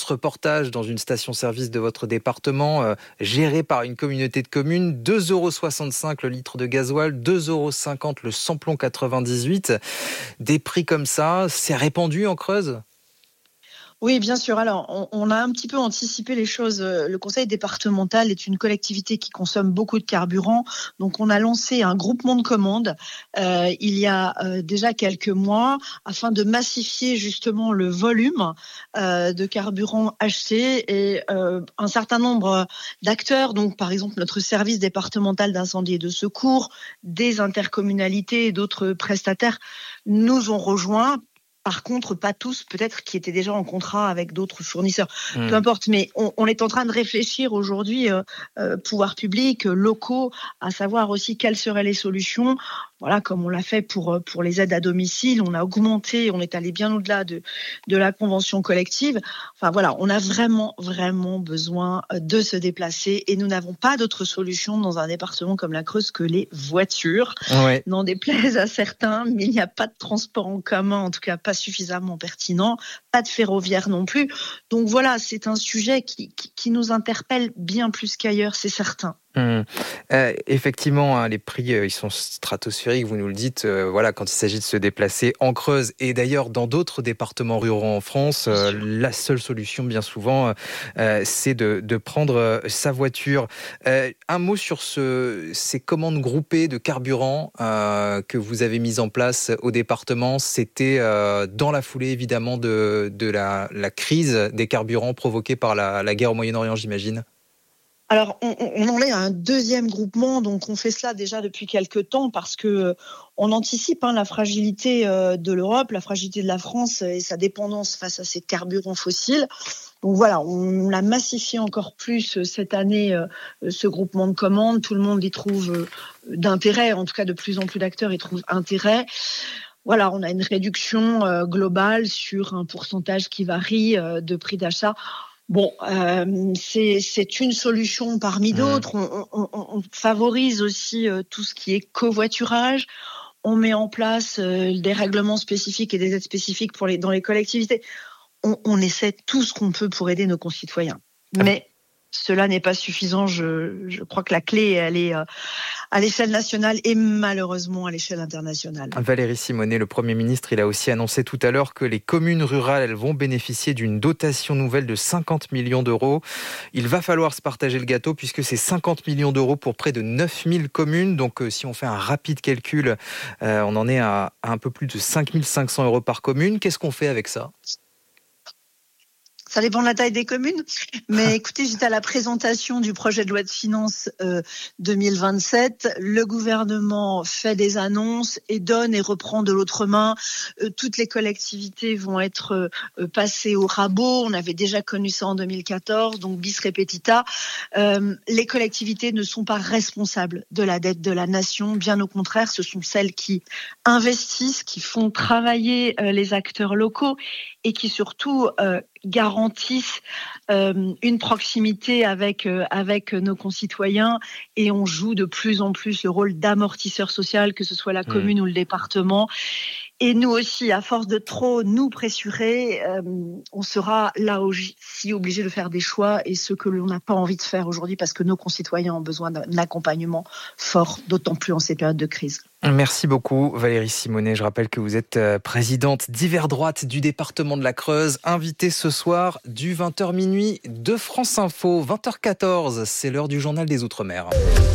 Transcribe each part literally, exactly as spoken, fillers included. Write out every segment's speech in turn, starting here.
ce reportage dans une station-service de votre département, euh, gérée par une communauté de communes. deux euros soixante-cinq le litre de gasoil, deux euros cinquante le samplon quatre-vingt-dix-huit. Des prix comme ça, c'est répandu en Creuse ? Oui, bien sûr. Alors, on, on a un petit peu anticipé les choses. Le conseil départemental est une collectivité qui consomme beaucoup de carburant. Donc, on a lancé un groupement de commandes euh, il y a euh, déjà quelques mois afin de massifier justement le volume euh, de carburant acheté. Et euh, un certain nombre d'acteurs, donc par exemple notre service départemental d'incendie et de secours, des intercommunalités et d'autres prestataires nous ont rejoints. Par contre, pas tous, peut-être qui étaient déjà en contrat avec d'autres fournisseurs. Mmh. Peu importe, mais on, on est en train de réfléchir aujourd'hui, euh, euh, pouvoirs publics, euh, locaux, à savoir aussi quelles seraient les solutions. Voilà, comme on l'a fait pour, pour les aides à domicile, on a augmenté, on est allé bien au-delà de, de la convention collective. Enfin voilà, on a vraiment, vraiment besoin de se déplacer et nous n'avons pas d'autre solution dans un département comme la Creuse que les voitures. Ouais. N'en déplaise à certains, mais il n'y a pas de transport en commun, en tout cas pas suffisamment pertinent, pas de ferroviaire non plus. Donc voilà, c'est un sujet qui, qui, qui nous interpelle bien plus qu'ailleurs, c'est certain. Mmh. Euh, effectivement, hein, les prix euh, ils sont stratosphériques, vous nous le dites. Euh, voilà, quand il s'agit de se déplacer en Creuse et d'ailleurs dans d'autres départements ruraux en France, euh, la seule solution, bien souvent, euh, c'est de, de prendre euh, sa voiture. Euh, un mot sur ce, ces commandes groupées de carburant euh, que vous avez mises en place au département. C'était euh, dans la foulée, évidemment, de, de la, la crise des carburants provoquée par la, la guerre au Moyen-Orient, j'imagine. Alors, on, on en est à un deuxième groupement, donc on fait cela déjà depuis quelques temps parce que on anticipe hein, la fragilité euh, de l'Europe, la fragilité de la France et sa dépendance face à ces carburants fossiles. Donc voilà, on l'a massifié encore plus cette année, euh, ce groupement de commandes. Tout le monde y trouve euh, d'intérêt, en tout cas de plus en plus d'acteurs y trouvent intérêt. Voilà, on a une réduction euh, globale sur un pourcentage qui varie euh, de prix d'achat. Bon, euh, c'est, c'est une solution parmi d'autres. On, on, on favorise aussi euh, tout ce qui est covoiturage. On met en place euh, des règlements spécifiques et des aides spécifiques pour les, dans les collectivités. On, on essaie tout ce qu'on peut pour aider nos concitoyens. Mais cela n'est pas suffisant. Je, je crois que la clé, elle est euh, à l'échelle nationale et malheureusement à l'échelle internationale. Valérie Simonet, le Premier ministre, il a aussi annoncé tout à l'heure que les communes rurales, elles vont bénéficier d'une dotation nouvelle de cinquante millions d'euros. Il va falloir se partager le gâteau puisque c'est cinquante millions d'euros pour près de neuf mille communes. Donc euh, si on fait un rapide calcul, euh, on en est à, à un peu plus de cinq mille cinq cents euros par commune. Qu'est-ce qu'on fait avec ça ? Ça dépend de la taille des communes. Mais écoutez, j'étais à la présentation du projet de loi de finances euh, deux mille vingt-sept. Le gouvernement fait des annonces et donne et reprend de l'autre main. Euh, toutes les collectivités vont être euh, passées au rabot. On avait déjà connu ça en deux mille quatorze, donc bis repetita. Euh, les collectivités ne sont pas responsables de la dette de la nation. Bien au contraire, ce sont celles qui investissent, qui font travailler euh, les acteurs locaux et qui surtout euh, garantissent euh, une proximité avec, euh, avec nos concitoyens et on joue de plus en plus le rôle d'amortisseur social, que ce soit la commune mmh. ou le département. Et nous aussi, à force de trop nous pressurer, euh, on sera là aussi obligé de faire des choix et ce que l'on n'a pas envie de faire aujourd'hui parce que nos concitoyens ont besoin d'un accompagnement fort, d'autant plus en ces périodes de crise. Merci beaucoup Valérie Simonet. Je rappelle que vous êtes présidente d'Hiver Droite du département de la Creuse, invitée ce soir du vingt heures minuit de France Info. vingt heures quatorze, c'est l'heure du journal des Outre-mer.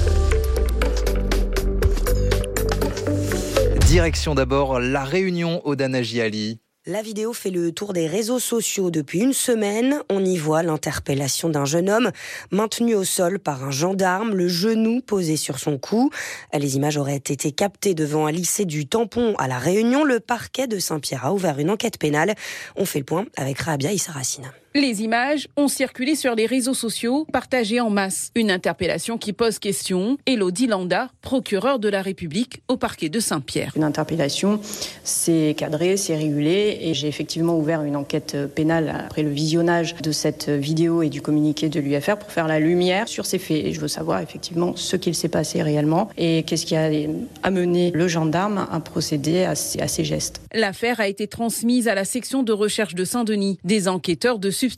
Direction d'abord La Réunion, Odana Giali. La vidéo fait le tour des réseaux sociaux depuis une semaine. On y voit l'interpellation d'un jeune homme maintenu au sol par un gendarme, le genou posé sur son cou. Les images auraient été captées devant un lycée du Tampon à La Réunion. Le parquet de Saint-Pierre a ouvert une enquête pénale. On fait le point avec Rabia Issa-Racine. Les images ont circulé sur les réseaux sociaux, partagées en masse. Une interpellation qui pose question. Élodie Landa, procureure de la République au parquet de Saint-Pierre. Une interpellation, c'est cadré, c'est régulé et j'ai effectivement ouvert une enquête pénale après le visionnage de cette vidéo et du communiqué de l'U F R pour faire la lumière sur ces faits. Et je veux savoir effectivement ce qu'il s'est passé réellement et qu'est-ce qui a amené le gendarme à procéder à ces, à ces gestes. L'affaire a été transmise à la section de recherche de Saint-Denis. Des enquêteurs de substitution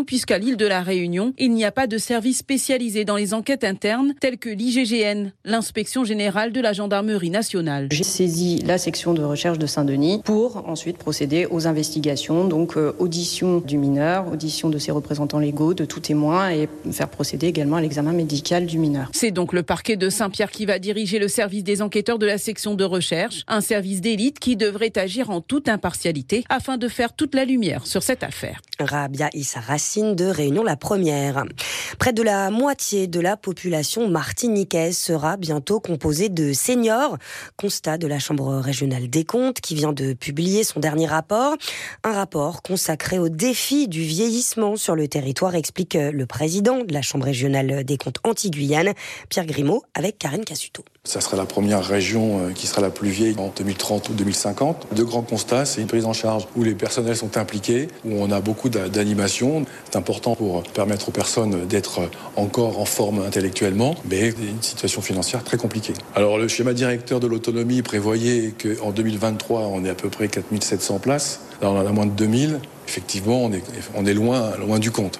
situation puisqu'à l'île de la Réunion, il n'y a pas de service spécialisé dans les enquêtes internes telles que l'I G G N, l'inspection générale de la gendarmerie nationale. J'ai saisi la section de recherche de Saint-Denis pour ensuite procéder aux investigations, donc euh, audition du mineur, audition de ses représentants légaux, de tout témoin et faire procéder également à l'examen médical du mineur. C'est donc le parquet de Saint-Pierre qui va diriger le service des enquêteurs de la section de recherche, un service d'élite qui devrait agir en toute impartialité afin de faire toute la lumière sur cette affaire. Rabia Issa Racine de Réunion la Première. Près de la moitié de la population martiniquaise sera bientôt composée de seniors. Constat de la Chambre régionale des comptes qui vient de publier son dernier rapport. Un rapport consacré au défi du vieillissement sur le territoire, explique le président de la Chambre régionale des comptes Antilles-Guyane, Pierre Grimaud, avec Karine Cassuto. Ça sera la première région qui sera la plus vieille en deux mille trente ou deux mille cinquante. Deux grands constats, c'est une prise en charge où les personnels sont impliqués, où on a beaucoup d'animation. C'est important pour permettre aux personnes d'être encore en forme intellectuellement, mais une situation financière très compliquée. Alors le schéma directeur de l'autonomie prévoyait qu'en deux mille vingt-trois, on est à peu près quatre mille sept cents places. Là, on en a moins de deux mille. Effectivement, on est, on est loin, loin du compte.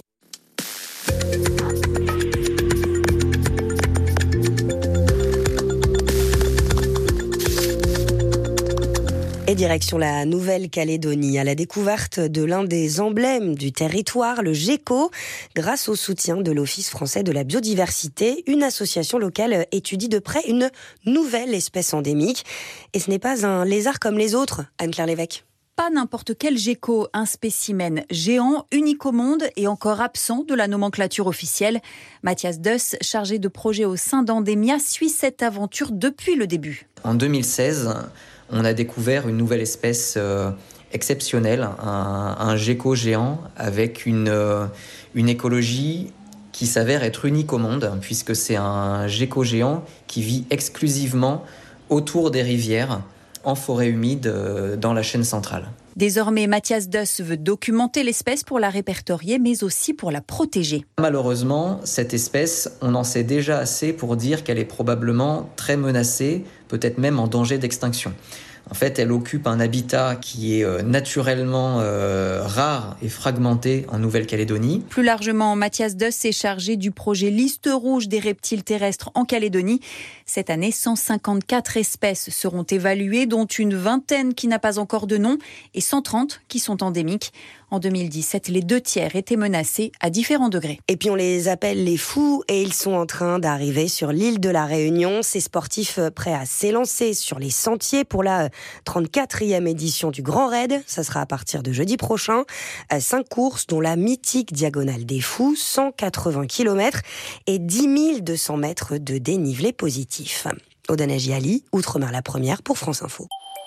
Et direction la Nouvelle-Calédonie, à la découverte de l'un des emblèmes du territoire, le gecko. Grâce au soutien de l'Office français de la biodiversité, une association locale étudie de près une nouvelle espèce endémique. Et ce n'est pas un lézard comme les autres, Anne-Claire Lévesque. Pas n'importe quel gecko, un spécimen géant, unique au monde et encore absent de la nomenclature officielle. Mathias Duss, chargé de projet au sein d'Endemia, suit cette aventure depuis le début. En deux mille seize, on a découvert une nouvelle espèce euh, exceptionnelle, un, un gecko géant avec une, euh, une écologie qui s'avère être unique au monde, puisque c'est un gecko géant qui vit exclusivement autour des rivières, en forêt humide, euh, dans la chaîne centrale. Désormais, Mathias Duss veut documenter l'espèce pour la répertorier, mais aussi pour la protéger. Malheureusement, cette espèce, on en sait déjà assez pour dire qu'elle est probablement très menacée, peut-être même en danger d'extinction. En fait, elle occupe un habitat qui est naturellement euh, rare et fragmenté en Nouvelle-Calédonie. Plus largement, Mathias Duss est chargé du projet Liste rouge des reptiles terrestres en Calédonie. Cette année, cent cinquante-quatre espèces seront évaluées, dont une vingtaine qui n'a pas encore de nom et cent trente qui sont endémiques. En deux mille dix-sept, les deux tiers étaient menacés à différents degrés. Et puis on les appelle les fous et ils sont en train d'arriver sur l'île de la Réunion. Ces sportifs prêts à s'élancer sur les sentiers pour la trente-quatrième édition du Grand Raid. Ça sera à partir de jeudi prochain. Cinq courses dont la mythique Diagonale des Fous, cent quatre-vingts kilomètres et dix mille deux cents mètres de dénivelé positif. Odaneji Ali, Outre-mer la Première pour France Info.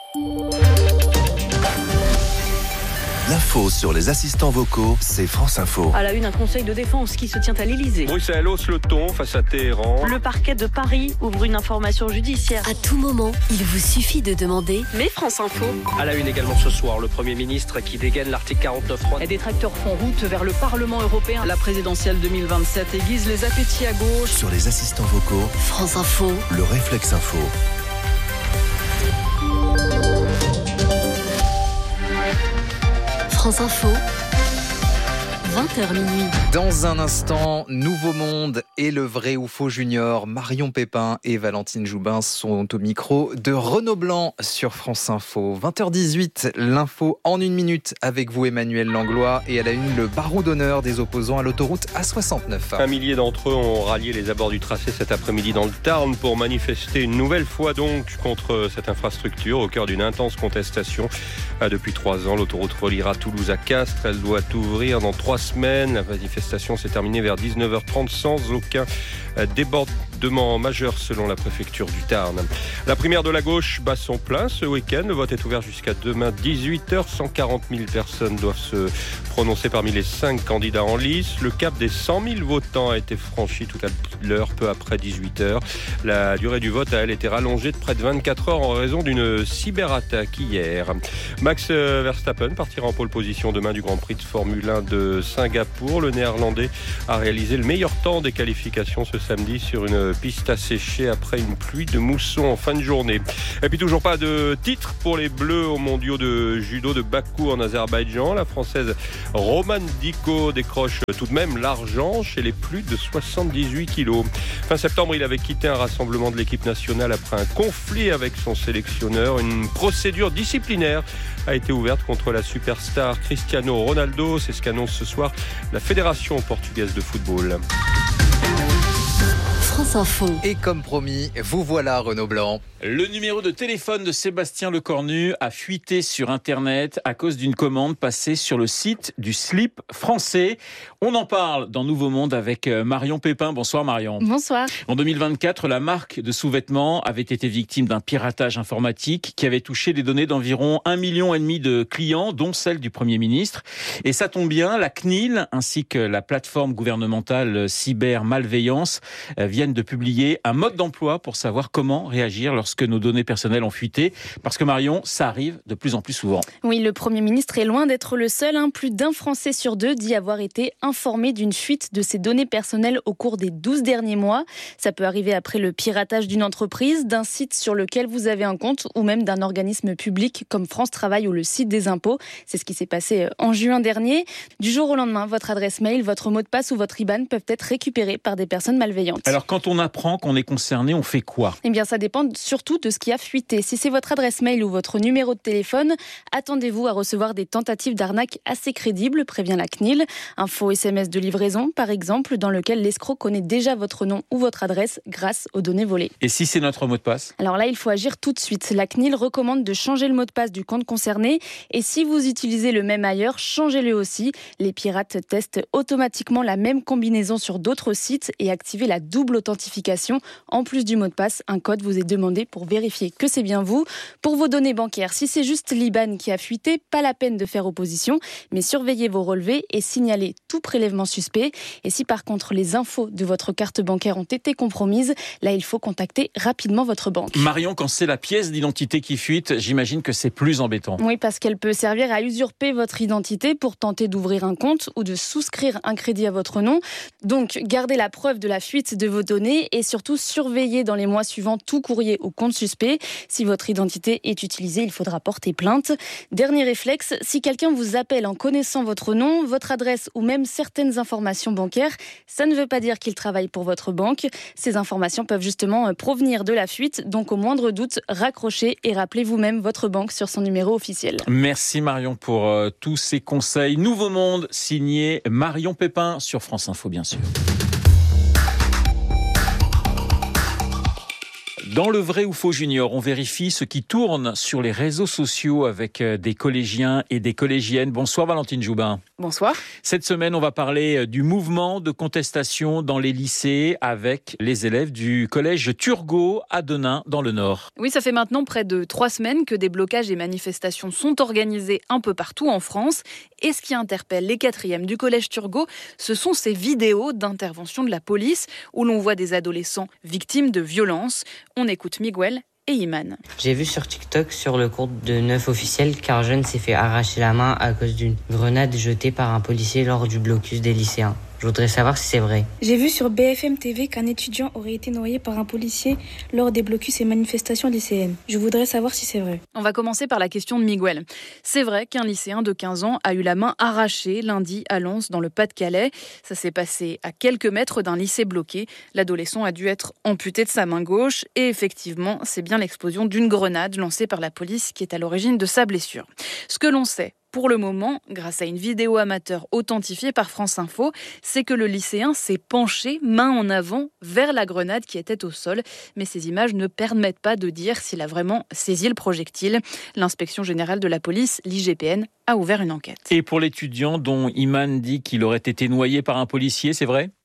L'info sur les assistants vocaux, c'est France Info. À la une, un conseil de défense qui se tient à l'Elysée. Bruxelles hausse le ton face à Téhéran. Le parquet de Paris ouvre une information judiciaire. À tout moment, il vous suffit de demander « Mais France Info ». À la une également ce soir, le Premier ministre qui dégaine l'article quarante-neuf trois. Les détracteurs font route vers le Parlement européen. La présidentielle deux mille vingt-sept aiguise les appétits à gauche. Sur les assistants vocaux, France Info, le réflexe info. France Info, vingt heures minuit. Dans un instant, Nouveau Monde et le vrai ou faux junior. Marion Pépin et Valentine Joubin sont au micro de Renaud Blanc sur France Info. vingt heures dix-huit, l'info en une minute avec vous Emmanuel Langlois et à la une le barreau d'honneur des opposants à l'autoroute A soixante-neuf. Un millier d'entre eux ont rallié les abords du tracé cet après-midi dans le Tarn pour manifester une nouvelle fois donc contre cette infrastructure au cœur d'une intense contestation. Depuis trois ans, l'autoroute reliera Toulouse à Castres. Elle doit ouvrir dans trois semaines. La manifestation s'est terminée vers dix-neuf heures trente sans aucun débordement majeur selon la préfecture du Tarn. La primaire de la gauche bat son plein ce week-end. Le vote est ouvert jusqu'à demain dix-huit heures. cent quarante mille personnes doivent se prononcer parmi les cinq candidats en lice. Le cap des cent mille votants a été franchi tout à l'heure, peu après dix-huit heures. La durée du vote a, elle, été rallongée de près de vingt-quatre heures en raison d'une cyberattaque hier. Max Verstappen partira en pole position demain du Grand Prix de Formule un de Singapour. Le Néerlandais a réalisé le meilleur temps des qualifications ce samedi sur une piste asséchée après une pluie de mousson en fin de journée. Et puis toujours pas de titre pour les Bleus aux mondiaux de judo de Bakou en Azerbaïdjan. La Française Romane Dicko décroche tout de même l'argent chez les plus de soixante-dix-huit kilos. Fin septembre, il avait quitté un rassemblement de l'équipe nationale après un conflit avec son sélectionneur. Une procédure disciplinaire a été ouverte contre la superstar Cristiano Ronaldo. C'est ce qu'annonce ce soir la Fédération portugaise de football. France Info. Et comme promis, vous voilà Renaud Blanc. Le numéro de téléphone de Sébastien Lecornu a fuité sur Internet à cause d'une commande passée sur le site du slip français. On en parle dans Nouveau Monde avec Marion Pépin. Bonsoir Marion. Bonsoir. En deux mille vingt-quatre, la marque de sous-vêtements avait été victime d'un piratage informatique qui avait touché les données d'environ un million et demi de clients, dont celle du Premier ministre. Et ça tombe bien, la C N I L ainsi que la plateforme gouvernementale Cybermalveillance viennent de publier un mode d'emploi pour savoir comment réagir lorsque nos données personnelles ont fuité. Parce que Marion, ça arrive de plus en plus souvent. Oui, le Premier ministre est loin d'être le seul. Hein. Plus d'un Français sur deux dit avoir été informé d'une fuite de ses données personnelles au cours des douze derniers mois. Ça peut arriver après le piratage d'une entreprise, d'un site sur lequel vous avez un compte ou même d'un organisme public comme France Travail ou le site des impôts. C'est ce qui s'est passé en juin dernier. Du jour au lendemain, votre adresse mail, votre mot de passe ou votre I B A N peuvent être récupérés par des personnes malveillantes. Alors quand on apprend qu'on est concerné, on fait quoi ? Eh bien, ça dépend surtout de ce qui a fuité. Si c'est votre adresse mail ou votre numéro de téléphone, attendez-vous à recevoir des tentatives d'arnaque assez crédibles, prévient la C N I L. Un faux S M S de livraison, par exemple, dans lequel l'escroc connaît déjà votre nom ou votre adresse grâce aux données volées. Et si c'est notre mot de passe ? Alors là, il faut agir tout de suite. La C N I L recommande de changer le mot de passe du compte concerné. Et si vous utilisez le même ailleurs, changez-le aussi. Les pirates testent automatiquement la même combinaison sur d'autres sites et activez la double authentification. En plus du mot de passe, un code vous est demandé pour vérifier que c'est bien vous. Pour vos données bancaires, si c'est juste l'I B A N qui a fuité, pas la peine de faire opposition, mais surveillez vos relevés et signalez tout prélèvement suspect. Et si par contre les infos de votre carte bancaire ont été compromises, là il faut contacter rapidement votre banque. Marion, quand c'est la pièce d'identité qui fuite, j'imagine que c'est plus embêtant. Oui, parce qu'elle peut servir à usurper votre identité pour tenter d'ouvrir un compte ou de souscrire un crédit à votre nom. Donc, gardez la preuve de la fuite de vos données et surtout surveillez dans les mois suivants tout courrier ou compte suspect. Si votre identité est utilisée, il faudra porter plainte. Dernier réflexe, si quelqu'un vous appelle en connaissant votre nom, votre adresse ou même certaines informations bancaires, ça ne veut pas dire qu'il travaille pour votre banque. Ces informations peuvent justement provenir de la fuite, donc au moindre doute, raccrochez et rappelez vous-même votre banque sur son numéro officiel. Merci Marion pour euh, tous ces conseils. Nouveau Monde, signé Marion Pépin sur France Info, bien sûr. Dans le vrai ou faux junior, on vérifie ce qui tourne sur les réseaux sociaux avec des collégiens et des collégiennes. Bonsoir Valentine Joubin. Bonsoir. Cette semaine, on va parler du mouvement de contestation dans les lycées avec les élèves du collège Turgot à Denain dans le Nord. Oui, ça fait maintenant près de trois semaines que des blocages et manifestations sont organisés un peu partout en France. Et ce qui interpelle les quatrièmes du collège Turgot, ce sont ces vidéos d'intervention de la police où l'on voit des adolescents victimes de violences. On écoute Miguel et Iman. J'ai vu sur TikTok sur le compte de neuf officiels qu'un jeune s'est fait arracher la main à cause d'une grenade jetée par un policier lors du blocus des lycéens. Je voudrais savoir si c'est vrai. J'ai vu sur B F M T V qu'un étudiant aurait été noyé par un policier lors des blocus et manifestations lycéennes. Je voudrais savoir si c'est vrai. On va commencer par la question de Miguel. C'est vrai qu'un lycéen de quinze ans a eu la main arrachée lundi à Lens dans le Pas-de-Calais. Ça s'est passé à quelques mètres d'un lycée bloqué. L'adolescent a dû être amputé de sa main gauche et effectivement, c'est bien l'explosion d'une grenade lancée par la police qui est à l'origine de sa blessure. Ce que l'on sait pour le moment, grâce à une vidéo amateur authentifiée par France Info, c'est que le lycéen s'est penché, main en avant, vers la grenade qui était au sol. Mais ces images ne permettent pas de dire s'il a vraiment saisi le projectile. L'inspection générale de la police, l'I G P N, a ouvert une enquête. Et pour l'étudiant dont Iman dit qu'il aurait été noyé par un policier, c'est vrai ?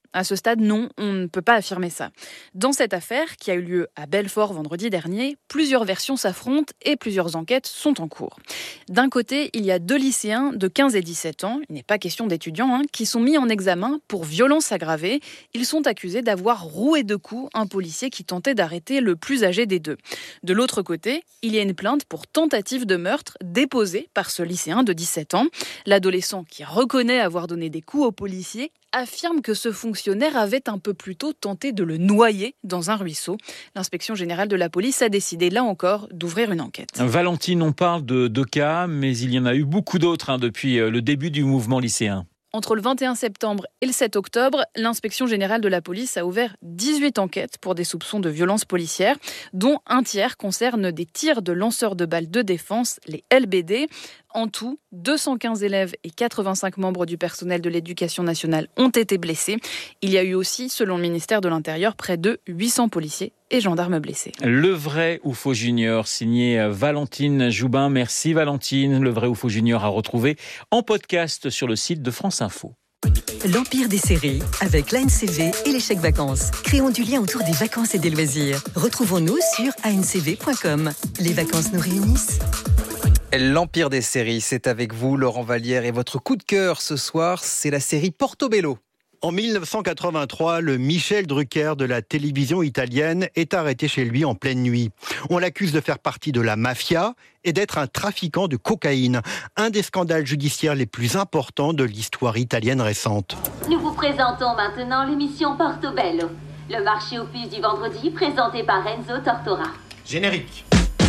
À ce stade, non, on ne peut pas affirmer ça. Dans cette affaire, qui a eu lieu à Belfort vendredi dernier, plusieurs versions s'affrontent et plusieurs enquêtes sont en cours. D'un côté, il y a deux lycéens de quinze et dix-sept ans, il n'est pas question d'étudiants, hein, qui sont mis en examen pour violence aggravée. Ils sont accusés d'avoir roué de coups un policier qui tentait d'arrêter le plus âgé des deux. De l'autre côté, il y a une plainte pour tentative de meurtre déposée par ce lycéen de dix-sept ans. L'adolescent, qui reconnaît avoir donné des coups au policier, affirme que ce fonctionnaire avait un peu plus tôt tenté de le noyer dans un ruisseau. L'inspection générale de la police a décidé, là encore, d'ouvrir une enquête. Valentine, on parle de deux cas, mais il y en a eu beaucoup d'autres hein, depuis le début du mouvement lycéen. Entre le vingt et un septembre et le sept octobre, l'inspection générale de la police a ouvert dix-huit enquêtes pour des soupçons de violences policières, dont un tiers concerne des tirs de lanceurs de balles de défense, les L B D. En tout, deux cent quinze élèves et quatre-vingt-cinq membres du personnel de l'éducation nationale ont été blessés. Il y a eu aussi, selon le ministère de l'Intérieur, près de huit cents policiers et gendarmes blessés. Le vrai ou faux junior, signé Valentine Joubin. Merci Valentine. Le vrai ou faux junior à retrouver en podcast sur le site de France Info. L'empire des séries avec l'A N C V et les chèques vacances. Créons du lien autour des vacances et des loisirs. Retrouvons-nous sur a n c v point com. Les vacances nous réunissent. L'Empire des séries, c'est avec vous, Laurent Vallière, et votre coup de cœur ce soir, c'est la série Portobello. En mille neuf cent quatre-vingt-trois, le Michel Drucker de la télévision italienne est arrêté chez lui en pleine nuit. On l'accuse de faire partie de la mafia et d'être un trafiquant de cocaïne, un des scandales judiciaires les plus importants de l'histoire italienne récente. Nous vous présentons maintenant l'émission Portobello, le marché aux puces du vendredi présenté par Enzo Tortora. Générique.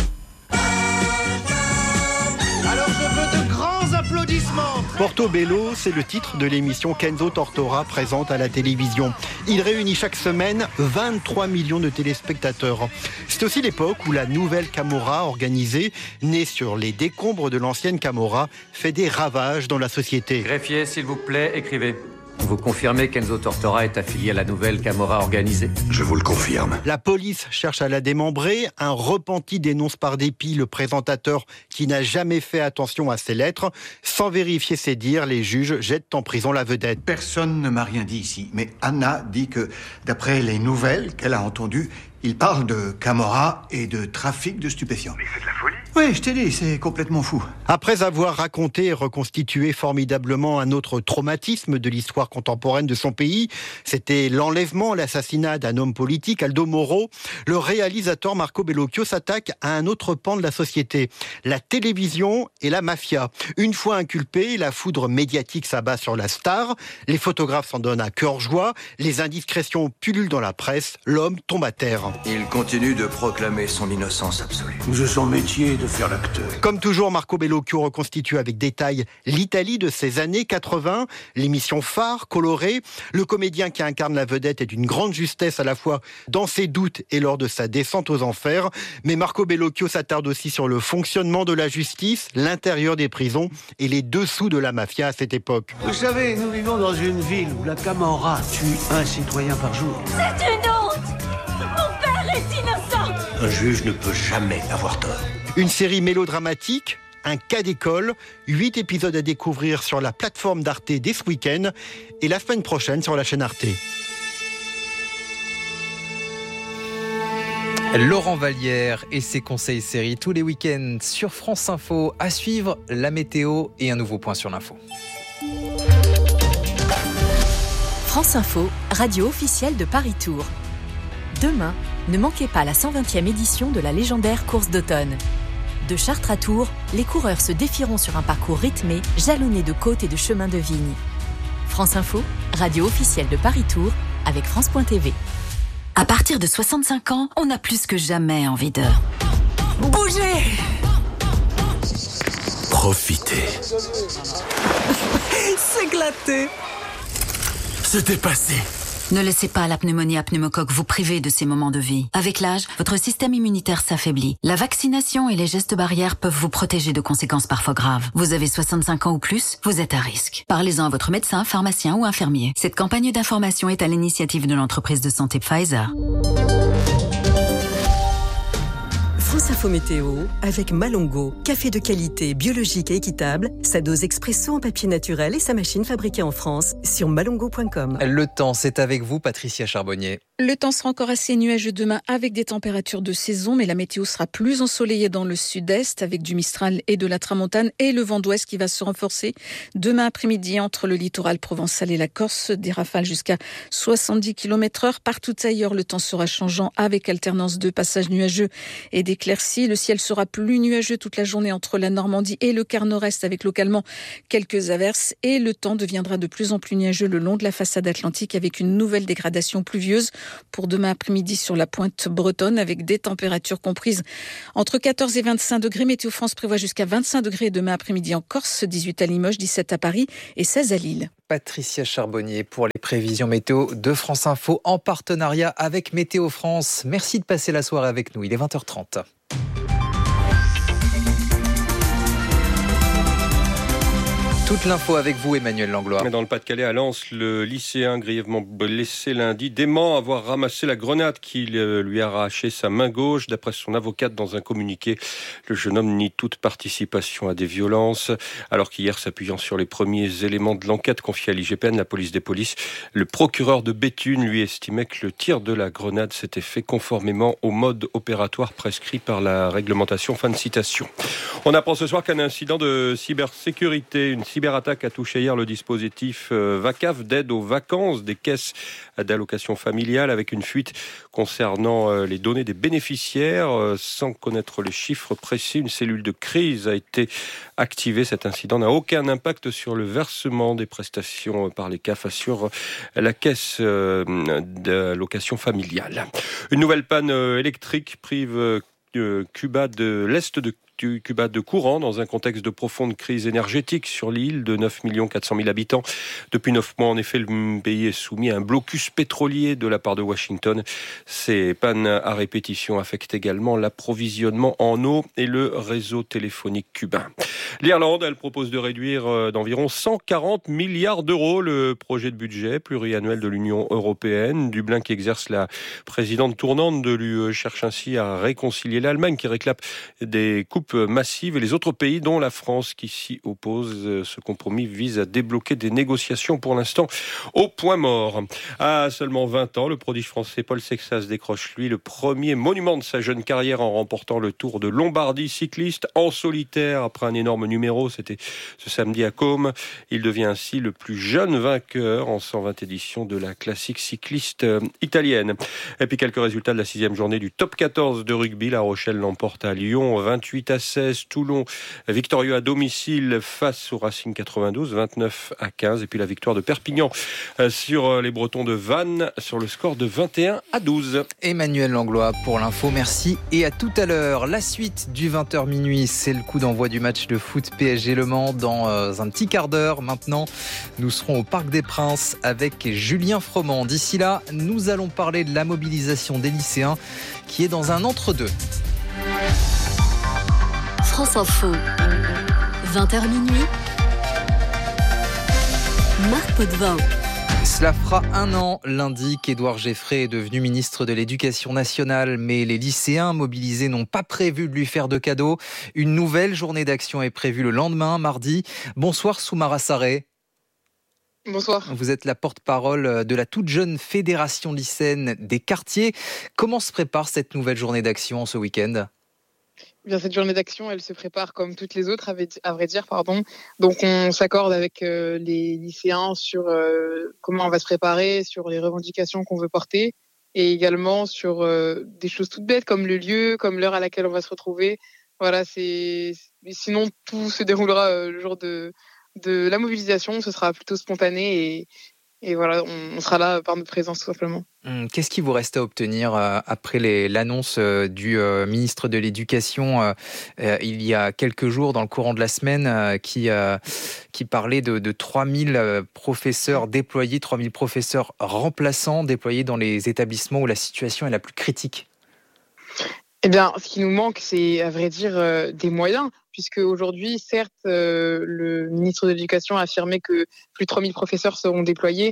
Alors je veux de grands applaudissements. Portobello, c'est le titre de l'émission qu'Enzo Tortora présente à la télévision. Il réunit chaque semaine vingt-trois millions de téléspectateurs. C'est aussi l'époque où la nouvelle Camorra organisée, née sur les décombres de l'ancienne Camorra, fait des ravages dans la société. Greffier, s'il vous plaît, écrivez. Vous confirmez qu'Enzo Tortora est affilié à la nouvelle Camorra organisée ? Je vous le confirme. La police cherche à la démembrer. Un repenti dénonce par dépit le présentateur qui n'a jamais fait attention à ses lettres. Sans vérifier ses dires, les juges jettent en prison la vedette. Personne ne m'a rien dit ici, mais Anna dit que, d'après les nouvelles qu'elle a entendues, il parle de Camorra et de trafic de stupéfiants. Mais c'est de la folie. Oui, je t'ai dit, c'est complètement fou. Après avoir raconté et reconstitué formidablement un autre traumatisme de l'histoire contemporaine de son pays, c'était l'enlèvement, l'assassinat d'un homme politique, Aldo Moro, le réalisateur Marco Bellocchio s'attaque à un autre pan de la société, la télévision et la mafia. Une fois inculpé, la foudre médiatique s'abat sur la star, les photographes s'en donnent à cœur joie, les indiscrétions pullulent dans la presse, l'homme tombe à terre. Il continue de proclamer son innocence absolue. C'est son métier de faire l'acteur. Comme toujours, Marco Bellocchio reconstitue avec détail l'Italie de ces années quatre-vingts, l'émission phare, colorée. Le comédien qui incarne la vedette est d'une grande justesse à la fois dans ses doutes et lors de sa descente aux enfers. Mais Marco Bellocchio s'attarde aussi sur le fonctionnement de la justice, l'intérieur des prisons et les dessous de la mafia à cette époque. Vous savez, nous vivons dans une ville où la Camorra tue un citoyen par jour. C'est une honte! Mon père est innocent! Un juge ne peut jamais avoir tort. Une série mélodramatique, un cas d'école, huit épisodes à découvrir sur la plateforme d'Arte dès ce week-end et la semaine prochaine sur la chaîne Arte. Laurent Vallière et ses conseils séries tous les week-ends sur France Info. À suivre, la météo et un nouveau point sur l'info. France Info, radio officielle de Paris Tour. Demain, ne manquez pas la cent vingtième édition de la légendaire course d'automne. De Chartres à Tours, les coureurs se défieront sur un parcours rythmé, jalonné de côtes et de chemins de vigne. France Info, radio officielle de Paris Tour, avec France point T V. À partir de soixante-cinq ans, on a plus que jamais envie de bouger. Profiter. S'éclater. Se dépasser. Ne laissez pas la pneumonie à pneumocoque vous priver de ces moments de vie. Avec l'âge, votre système immunitaire s'affaiblit. La vaccination et les gestes barrières peuvent vous protéger de conséquences parfois graves. Vous avez soixante-cinq ans ou plus, vous êtes à risque. Parlez-en à votre médecin, pharmacien ou infirmier. Cette campagne d'information est à l'initiative de l'entreprise de santé Pfizer. France Info Météo avec Malongo. Café de qualité, biologique et équitable. Sa dose expresso en papier naturel et sa machine fabriquée en France sur malongo point com. Le temps, c'est avec vous, Patricia Charbonnier. Le temps sera encore assez nuageux demain avec des températures de saison, mais la météo sera plus ensoleillée dans le sud-est avec du Mistral et de la Tramontane et le vent d'ouest qui va se renforcer. Demain après-midi, entre le littoral provençal et la Corse, des rafales jusqu'à soixante-dix kilomètres heure. Partout ailleurs, le temps sera changeant avec alternance de passages nuageux et d'éclaircies. Le ciel sera plus nuageux toute la journée entre la Normandie et le quart nord-est avec localement quelques averses. Et le temps deviendra de plus en plus nuageux le long de la façade atlantique avec une nouvelle dégradation pluvieuse pour demain après-midi sur la pointe bretonne avec des températures comprises entre quatorze et vingt-cinq degrés. Météo France prévoit jusqu'à vingt-cinq degrés demain après-midi en Corse, dix-huit à Limoges, dix-sept à Paris et seize à Lille. Patricia Charbonnier pour les prévisions météo de France Info en partenariat avec Météo France. Merci de passer la soirée avec nous. Il est vingt heures trente. Toute l'info avec vous, Emmanuel Langlois. Dans le Pas-de-Calais, à Lens, le lycéen grièvement blessé lundi dément avoir ramassé la grenade qui lui a arraché sa main gauche. D'après son avocate, dans un communiqué, le jeune homme nie toute participation à des violences. Alors qu'hier, s'appuyant sur les premiers éléments de l'enquête confiée à l'I G P N, la police des polices, le procureur de Béthune lui estimait que le tir de la grenade s'était fait conformément au mode opératoire prescrit par la réglementation. Fin de citation. On apprend ce soir qu'un incident de cybersécurité, une cyberattaque a touché hier le dispositif VACAF d'aide aux vacances des caisses d'allocation familiale avec une fuite concernant les données des bénéficiaires. Sans connaître les chiffres précis, une cellule de crise a été activée. Cet incident n'a aucun impact sur le versement des prestations par les C A F, assure la caisse d'allocation familiale. Une nouvelle panne électrique prive Cuba de l'Est de Cuba de courant dans un contexte de profonde crise énergétique sur l'île de neuf millions quatre cent mille habitants. Depuis neuf mois, en effet, le pays est soumis à un blocus pétrolier de la part de Washington. Ces pannes à répétition affectent également l'approvisionnement en eau et le réseau téléphonique cubain. L'Irlande, elle propose de réduire d'environ cent quarante milliards d'euros le projet de budget pluriannuel de l'Union européenne. Dublin, qui exerce la présidente tournante de l'U E, cherche ainsi à réconcilier l'Allemagne qui réclame des coupes massive et les autres pays dont la France qui s'y oppose. Ce compromis vise à débloquer des négociations pour l'instant au point mort. À seulement vingt ans, le prodige français Paul Sexas décroche lui le premier monument de sa jeune carrière en remportant le Tour de Lombardie cycliste en solitaire après un énorme numéro. C'était ce samedi à Côme. Il devient ainsi le plus jeune vainqueur en cent vingt éditions de la classique cycliste italienne. Et puis quelques résultats de la sixième journée du top quatorze de rugby. La Rochelle l'emporte à Lyon vingt-huit à seize. Toulon victorieux à domicile face au Racing quatre-vingt-douze, vingt-neuf à quinze. Et puis la victoire de Perpignan sur les Bretons de Vannes sur le score de vingt et un à douze. Emmanuel Langlois pour l'info, merci et à tout à l'heure. La suite du vingt heures minuit, c'est le coup d'envoi du match de foot P S G Le Mans dans un petit quart d'heure. Maintenant, nous serons au Parc des Princes avec Julien Froment. D'ici là, nous allons parler de la mobilisation des lycéens qui est dans un entre-deux. France Info, vingt heures minuit, Marc Potvin. Cela fera un an lundi qu'Édouard Geffray est devenu ministre de l'Éducation nationale, mais les lycéens mobilisés n'ont pas prévu de lui faire de cadeaux. Une nouvelle journée d'action est prévue le lendemain, mardi. Bonsoir Soumara Sarré. Bonsoir. Vous êtes la porte-parole de la toute jeune fédération lycéenne des quartiers. Comment se prépare cette nouvelle journée d'action ce week-end ? Bien, cette journée d'action, elle se prépare comme toutes les autres, à vrai dire. Pardon. Donc, on s'accorde avec euh, les lycéens sur euh, comment on va se préparer, sur les revendications qu'on veut porter, et également sur euh, des choses toutes bêtes comme le lieu, comme l'heure à laquelle on va se retrouver. Voilà, c'est. Sinon, tout se déroulera euh, le jour de de la mobilisation. Ce sera plutôt spontané et Et voilà, on sera là par notre présence tout simplement. Qu'est-ce qui vous reste à obtenir euh, après les, l'annonce euh, du euh, ministre de l'Éducation euh, euh, il y a quelques jours, dans le courant de la semaine, euh, qui, euh, qui parlait de, de trois mille professeurs déployés, trois mille professeurs remplaçants déployés dans les établissements où la situation est la plus critique? Eh bien, ce qui nous manque, c'est à vrai dire euh, des moyens. Puisque aujourd'hui, certes, euh, le ministre de l'Éducation a affirmé que plus de trois mille professeurs seront déployés.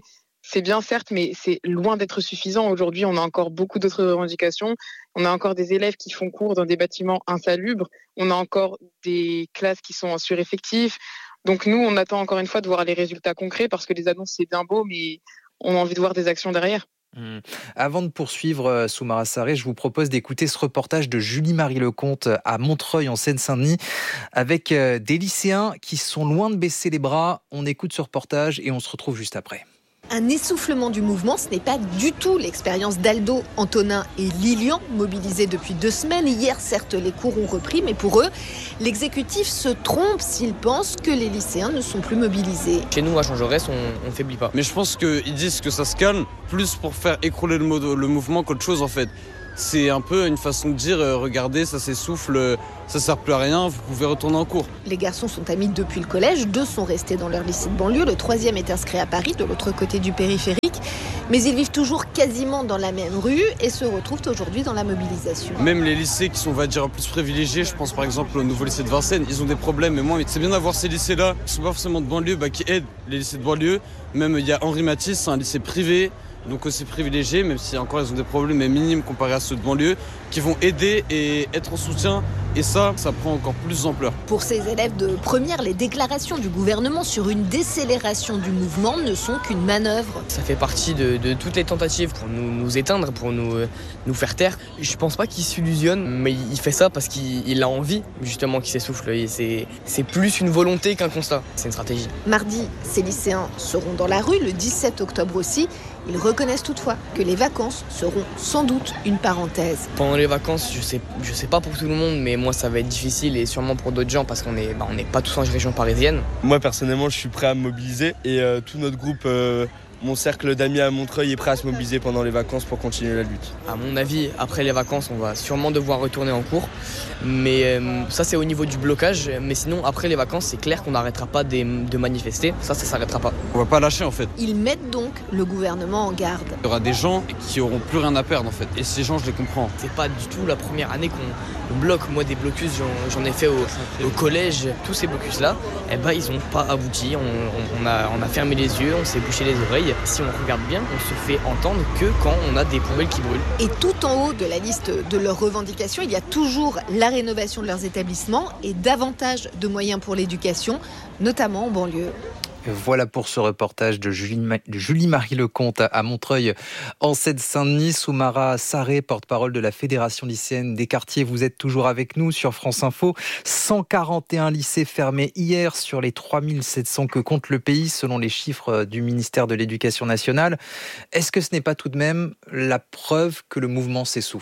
c'est bien certes, mais c'est loin d'être suffisant. Aujourd'hui, on a encore beaucoup d'autres revendications. On a encore des élèves qui font cours dans des bâtiments insalubres. On a encore des classes qui sont en sureffectif. Donc nous, on attend encore une fois de voir les résultats concrets parce que les annonces, c'est bien beau, mais on a envie de voir des actions derrière. Mmh. Avant de poursuivre, Soumaira Sarré, je vous propose d'écouter ce reportage de Julie-Marie Lecomte à Montreuil en Seine-Saint-Denis avec des lycéens qui sont loin de baisser les bras. On écoute ce reportage et on se retrouve juste après. Un essoufflement du mouvement, ce n'est pas du tout l'expérience d'Aldo, Antonin et Lilian, mobilisés depuis deux semaines. Hier, certes, les cours ont repris, mais pour eux, l'exécutif se trompe s'il pense que les lycéens ne sont plus mobilisés. Chez nous, à Jean Jaurès, on ne faiblit pas. Mais je pense qu'ils disent que ça se calme, plus pour faire écrouler le, mo- le mouvement qu'autre chose en fait. C'est un peu une façon de dire, euh, regardez, ça s'essouffle, euh, ça sert plus à rien, vous pouvez retourner en cours. Les garçons sont amis depuis le collège, deux sont restés dans leur lycée de banlieue, le troisième est inscrit à Paris, de l'autre côté du périphérique. Mais ils vivent toujours quasiment dans la même rue et se retrouvent aujourd'hui dans la mobilisation. Même les lycées qui sont, on va dire, plus privilégiés, je pense par exemple au nouveau lycée de Vincennes, ils ont des problèmes, mais moi, c'est bien d'avoir ces lycées-là, qui sont pas forcément de banlieue, bah, qui aident les lycées de banlieue. Même il y a Henri Matisse, c'est un lycée privé, donc aussi privilégiés, même si encore ils ont des problèmes mais minimes comparés à ceux de banlieue, qui vont aider et être en soutien. Et ça, ça prend encore plus d'ampleur. Pour ces élèves de première, les déclarations du gouvernement sur une décélération du mouvement ne sont qu'une manœuvre. Ça fait partie de, de toutes les tentatives pour nous, nous éteindre, pour nous, nous faire taire. Je pense pas qu'il s'illusionne, mais il fait ça parce qu'il il a envie, justement, qu'il s'essouffle. Et c'est, c'est plus une volonté qu'un constat. C'est une stratégie. Mardi, ces lycéens seront dans la rue, le dix-sept octobre aussi. Ils reconnaissent toutefois que les vacances seront sans doute une parenthèse. Pendant les vacances, je sais, je sais pas pour tout le monde, mais moi ça va être difficile et sûrement pour d'autres gens parce qu'on est, bah, on n'est pas tous en région parisienne. Moi personnellement, je suis prêt à me mobiliser et euh, tout notre groupe, euh, mon cercle d'amis à Montreuil est prêt à se mobiliser pendant les vacances pour continuer la lutte. À mon avis, après les vacances, on va sûrement devoir retourner en cours, mais euh, ça c'est au niveau du blocage. Mais sinon, après les vacances, c'est clair qu'on n'arrêtera pas de, de manifester. Ça, ça s'arrêtera pas. On va pas lâcher en fait. Ils mettent donc le gouvernement en garde. Il y aura des gens qui auront plus rien à perdre en fait. Et ces gens, je les comprends. C'est pas du tout la première année qu'on bloque. Moi, des blocus, j'en, j'en ai fait au, au collège. Tous ces blocus-là, eh ben, ils n'ont pas abouti. On, on, on, a, on a fermé les yeux, on s'est bouché les oreilles. Si on regarde bien, on se fait entendre que quand on a des poubelles qui brûlent. Et tout en haut de la liste de leurs revendications, il y a toujours la rénovation de leurs établissements et davantage de moyens pour l'éducation, notamment en banlieue. Voilà pour ce reportage de Julie, de Julie-Marie Lecomte à Montreuil en Seine-Saint-Denis. Soumaira Sarré, porte-parole de la Fédération lycéenne des quartiers. Vous êtes toujours avec nous sur France Info. cent quarante et un lycées fermés hier sur les trois mille sept cents que compte le pays selon les chiffres du ministère de l'Éducation nationale. Est-ce que ce n'est pas tout de même la preuve que le mouvement s'essouffle ?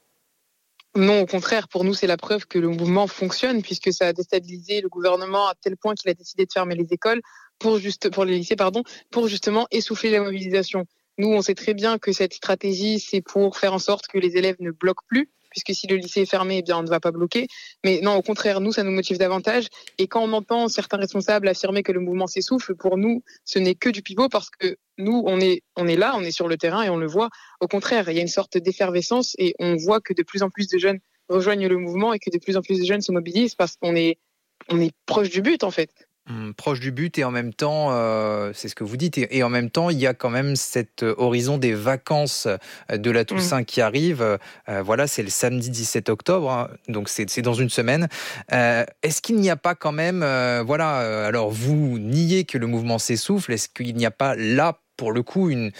Non, au contraire, pour nous, c'est la preuve que le mouvement fonctionne puisque ça a déstabilisé le gouvernement à tel point qu'il a décidé de fermer les écoles pour juste, pour les lycées, pardon, pour justement essouffler la mobilisation. Nous, on sait très bien que cette stratégie, c'est pour faire en sorte que les élèves ne bloquent plus, puisque si le lycée est fermé, eh bien, on ne va pas bloquer. Mais non, au contraire, nous, ça nous motive davantage. Et quand on entend certains responsables affirmer que le mouvement s'essouffle, pour nous, ce n'est que du pivot parce que nous, on est, on est là, on est sur le terrain et on le voit. Au contraire, il y a une sorte d'effervescence et on voit que de plus en plus de jeunes rejoignent le mouvement et que de plus en plus de jeunes se mobilisent parce qu'on est, on est proche du but, en fait. Hum, proche du but et en même temps, euh, c'est ce que vous dites, et, et en même temps, il y a quand même cet horizon des vacances de la Toussaint mmh. qui arrive. Euh, voilà, c'est le samedi dix-sept octobre, hein, donc c'est, c'est dans une semaine. Euh, est-ce qu'il n'y a pas quand même, euh, voilà, euh, alors vous niez que le mouvement s'essouffle, est-ce qu'il n'y a pas là, pour le coup, une,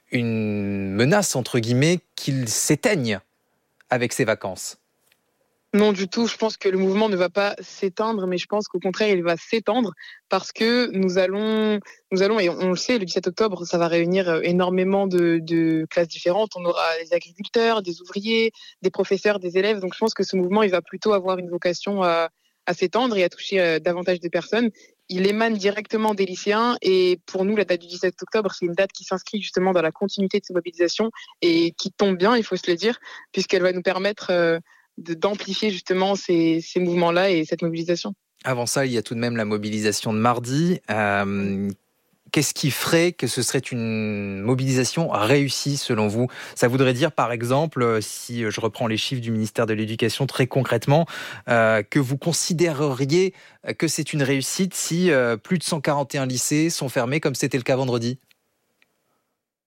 une menace, entre guillemets, qu'il s'éteigne avec ces vacances ? Non, du tout. Je pense que le mouvement ne va pas s'éteindre, mais je pense qu'au contraire, il va s'étendre parce que nous allons, nous allons, et on le sait, le dix-sept octobre, ça va réunir énormément de, de classes différentes. On aura des agriculteurs, des ouvriers, des professeurs, des élèves. Donc, je pense que ce mouvement, il va plutôt avoir une vocation à, à s'étendre et à toucher davantage de personnes. Il émane directement des lycéens et pour nous, la date du dix-sept octobre, c'est une date qui s'inscrit justement dans la continuité de ces mobilisations et qui tombe bien, il faut se le dire, puisqu'elle va nous permettre euh, de, d'amplifier justement ces, ces mouvements-là et cette mobilisation. Avant ça, il y a tout de même la mobilisation de mardi. Euh, qu'est-ce qui ferait que ce serait une mobilisation réussie selon vous ? Ça voudrait dire par exemple, si je reprends les chiffres du ministère de l'Éducation très concrètement, euh, que vous considéreriez que c'est une réussite si euh, plus de cent quarante et un lycées sont fermés comme c'était le cas vendredi ?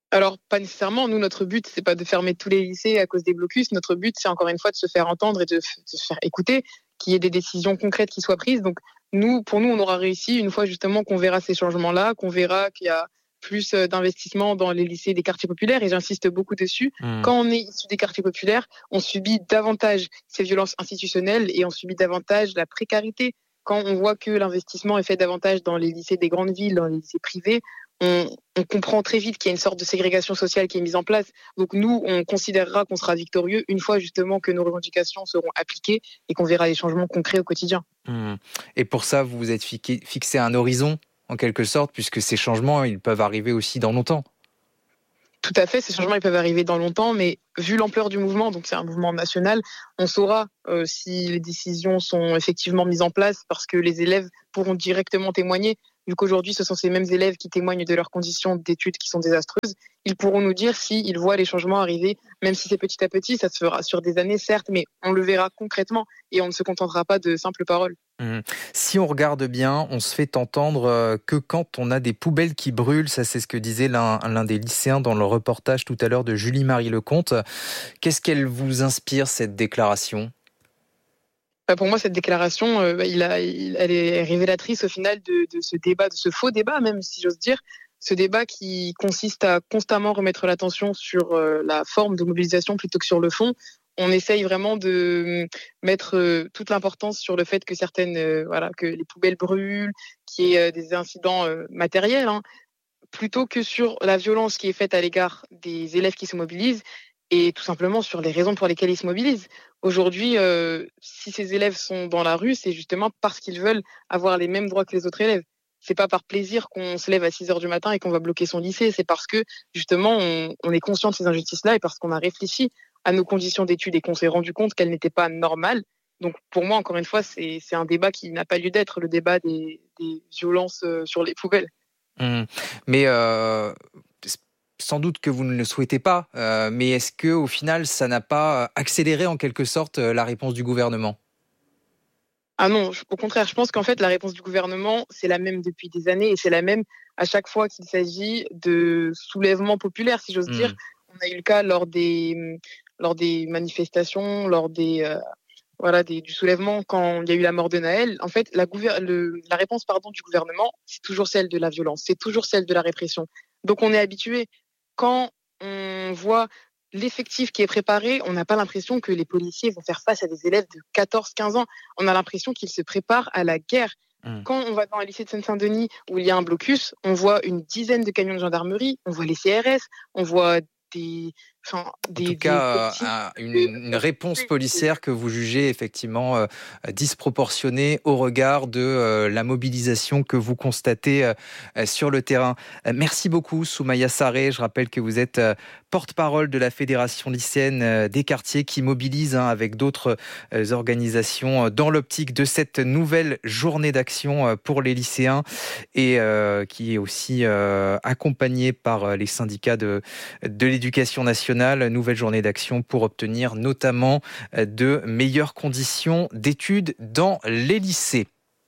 Alors, pas nécessairement. Nous, notre but, c'est pas de fermer tous les lycées à cause des blocus. Notre but, c'est encore une fois de se faire entendre et de, de se faire écouter, qu'il y ait des décisions concrètes qui soient prises. Donc, nous, pour nous, on aura réussi une fois justement qu'on verra ces changements-là, qu'on verra qu'il y a plus d'investissement dans les lycées des quartiers populaires, et j'insiste beaucoup dessus. Mmh. Quand on est issu des quartiers populaires, on subit davantage ces violences institutionnelles et on subit davantage la précarité. Quand on voit que l'investissement est fait davantage dans les lycées des grandes villes, dans les lycées privés, on, on comprend très vite qu'il y a une sorte de ségrégation sociale qui est mise en place. Donc nous, on considérera qu'on sera victorieux une fois justement que nos revendications seront appliquées et qu'on verra les changements concrets au quotidien. Mmh. Et pour ça, vous vous êtes fixé un horizon en quelque sorte, puisque ces changements, ils peuvent arriver aussi dans longtemps. Tout à fait, ces changements ils peuvent arriver dans longtemps, mais vu l'ampleur du mouvement, donc c'est un mouvement national, on saura euh, si les décisions sont effectivement mises en place parce que les élèves pourront directement témoigner. Vu qu'aujourd'hui, ce sont ces mêmes élèves qui témoignent de leurs conditions d'études qui sont désastreuses, ils pourront nous dire s'ils voient les changements arriver, même si c'est petit à petit, ça se fera sur des années certes, mais on le verra concrètement et on ne se contentera pas de simples paroles. Mmh. Si on regarde bien, on se fait entendre que quand on a des poubelles qui brûlent, ça c'est ce que disait l'un, l'un des lycéens dans le reportage tout à l'heure de Julie-Marie Lecomte. Qu'est-ce qu'elle vous inspire, cette déclaration ? Pour moi, cette déclaration, euh, il a, il, elle est révélatrice au final de, de ce débat, de ce faux débat même, si j'ose dire. Ce débat qui consiste à constamment remettre l'attention sur euh, la forme de mobilisation plutôt que sur le fond. On essaye vraiment de mettre euh, toute l'importance sur le fait que certaines, euh, voilà, que les poubelles brûlent, qu'il y ait euh, des incidents euh, matériels, hein, plutôt que sur la violence qui est faite à l'égard des élèves qui se mobilisent et tout simplement sur les raisons pour lesquelles ils se mobilisent. Aujourd'hui, euh, si ces élèves sont dans la rue, c'est justement parce qu'ils veulent avoir les mêmes droits que les autres élèves. C'est pas par plaisir qu'on se lève à six heures du matin et qu'on va bloquer son lycée. C'est parce que, justement, on, on est conscient de ces injustices-là et parce qu'on a réfléchi à nos conditions d'études et qu'on s'est rendu compte qu'elles n'étaient pas normales. Donc, pour moi, encore une fois, c'est, c'est un débat qui n'a pas lieu d'être, le débat des, des violences sur les poubelles. Mmh. Mais... Euh... Sans doute que vous ne le souhaitez pas, euh, mais est-ce que au final, ça n'a pas accéléré en quelque sorte la réponse du gouvernement ? Ah non, au contraire, je pense qu'en fait, la réponse du gouvernement, c'est la même depuis des années et c'est la même à chaque fois qu'il s'agit de soulèvements populaires, si j'ose mmh. dire. On a eu le cas lors des, lors des manifestations, lors des, euh, voilà, des, du soulèvement, quand il y a eu la mort de Naël. En fait, la, gouver- le, la réponse pardon, du gouvernement, c'est toujours celle de la violence, c'est toujours celle de la répression. Donc on est habitué. Quand on voit l'effectif qui est préparé, on n'a pas l'impression que les policiers vont faire face à des élèves de quatorze quinze ans. On a l'impression qu'ils se préparent à la guerre. Mmh. Quand on va dans un lycée de Seine-Saint-Denis où il y a un blocus, on voit une dizaine de camions de gendarmerie, on voit les C R S, on voit des... Enfin, des, en tout cas, euh, une, une réponse policière que vous jugez effectivement euh, disproportionnée au regard de euh, la mobilisation que vous constatez euh, sur le terrain. Euh, merci beaucoup, Soumaïa Sarré. Je rappelle que vous êtes euh, porte-parole de la Fédération lycéenne euh, des quartiers qui mobilise hein, avec d'autres euh, organisations euh, dans l'optique de cette nouvelle journée d'action euh, pour les lycéens et euh, qui est aussi euh, accompagnée par euh, les syndicats de, de l'éducation nationale. Nouvelle journée d'action pour obtenir notamment de meilleures conditions d'études dans les lycées.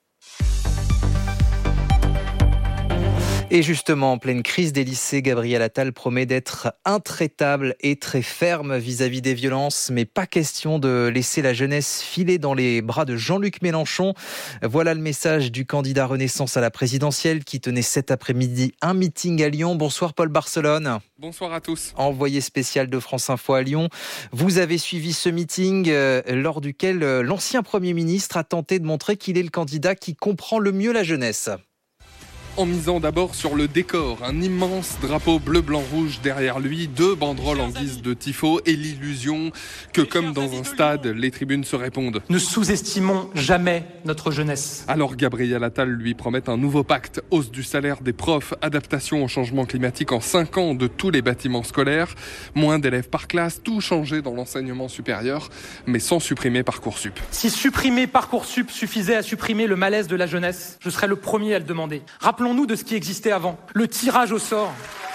Et justement, en pleine crise des lycées, Gabriel Attal promet d'être intraitable et très ferme vis-à-vis des violences, mais pas question de laisser la jeunesse filer dans les bras de Jean-Luc Mélenchon. Voilà le message du candidat Renaissance à la présidentielle qui tenait cet après-midi un meeting à Lyon. Bonsoir Paul Barcelone. Bonsoir à tous. Envoyé spécial de France Info à Lyon. Vous avez suivi ce meeting euh, lors duquel euh, l'ancien Premier ministre a tenté de montrer qu'il est le candidat qui comprend le mieux la jeunesse. En misant d'abord sur le décor, un immense drapeau bleu-blanc-rouge derrière lui, deux banderoles en guise de tifo et l'illusion que, comme dans un stade, les tribunes se répondent. Ne sous-estimons jamais notre jeunesse. Alors Gabriel Attal lui promet un nouveau pacte, hausse du salaire des profs, adaptation au changement climatique en cinq ans de tous les bâtiments scolaires, moins d'élèves par classe, tout changer dans l'enseignement supérieur, mais sans supprimer Parcoursup. Si supprimer Parcoursup suffisait à supprimer le malaise de la jeunesse, je serais le premier à le demander. Rappelons-nous de ce qui existait avant. Le tirage au sort.